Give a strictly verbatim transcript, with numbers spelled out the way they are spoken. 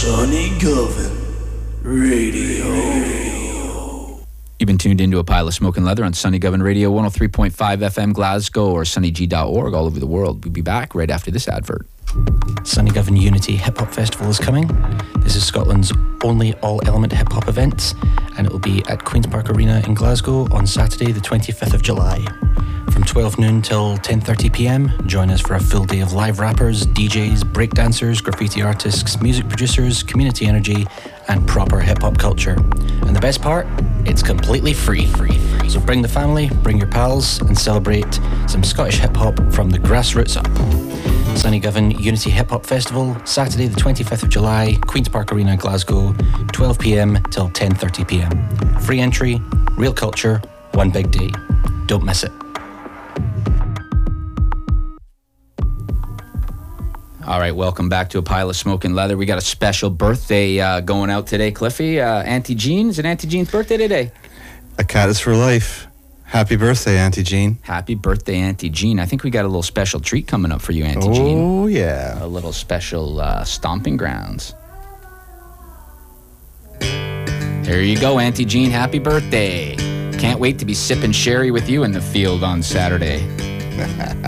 Sonny Govan Radio. You've been tuned into A Pile of Smoke and Leather on Sonny Govan Radio, one oh three point five F M Glasgow or sonny g dot org all over the world. We'll be back right after this advert. Sonny Govan Unity Hip Hop Festival is coming. This is Scotland's only all-element hip hop event, and it will be at Queen's Park Arena in Glasgow on Saturday the twenty-fifth of July. From twelve noon till ten thirty p m, join us for a full day of live rappers, D Js, breakdancers, graffiti artists, music producers, community energy, and proper hip-hop culture. And the best part? It's completely free. free. So bring the family, bring your pals, and celebrate some Scottish hip-hop from the grassroots up. Sonny Govan Unity Hip Hop Festival, Saturday the twenty-fifth of July, Queen's Park Arena, Glasgow, twelve p m till ten thirty p m. Free entry, real culture, one big day. Don't miss it. All right, welcome back to A Pile of Smoke and Leather. We got a special birthday uh, going out today, Cliffy. Uh, Auntie Jean, is it Auntie Jean's birthday today? A cat is for life. Happy birthday, Auntie Jean. Happy birthday, Auntie Jean. I think we got a little special treat coming up for you, Auntie Jean. Oh, yeah. A little special uh, stomping grounds. There you go, Auntie Jean. Happy birthday. Can't wait to be sipping sherry with you in the field on Saturday.